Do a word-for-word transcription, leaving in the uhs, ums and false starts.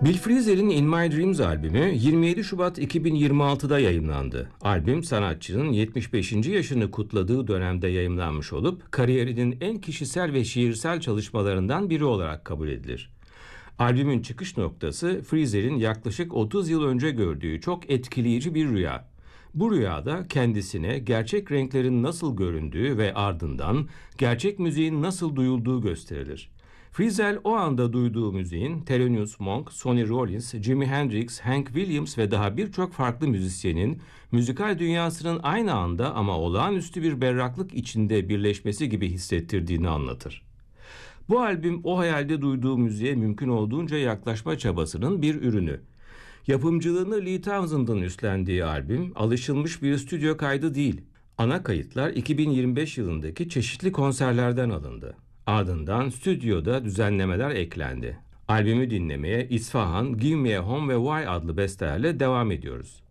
Bill Frizer'in In My Dreams albümü yirmi yedi Şubat iki bin yirmi altıda yayımlandı. Albüm sanatçının yetmiş beşinci yaşını kutladığı dönemde yayımlanmış olup kariyerinin en kişisel ve şiirsel çalışmalarından biri olarak kabul edilir. Albümün çıkış noktası Frizer'in yaklaşık otuz yıl önce gördüğü çok etkileyici bir rüya. Bu rüyada kendisine gerçek renklerin nasıl göründüğü ve ardından gerçek müziğin nasıl duyulduğu gösterilir. Frizel o anda duyduğu müziğin Thelonious Monk, Sonny Rollins, Jimi Hendrix, Hank Williams ve daha birçok farklı müzisyenin müzikal dünyasının aynı anda ama olağanüstü bir berraklık içinde birleşmesi gibi hissettirdiğini anlatır. Bu albüm o hayalde duyduğu müziğe mümkün olduğunca yaklaşma çabasının bir ürünü. Yapımcılığını Lee Townsend'ın üstlendiği albüm alışılmış bir stüdyo kaydı değil. Ana kayıtlar iki bin yirmi beş yılındaki çeşitli konserlerden alındı. Ardından stüdyoda düzenlemeler eklendi. Albümü dinlemeye İsfahan, Give Me a Home ve Why adlı bestelerle devam ediyoruz.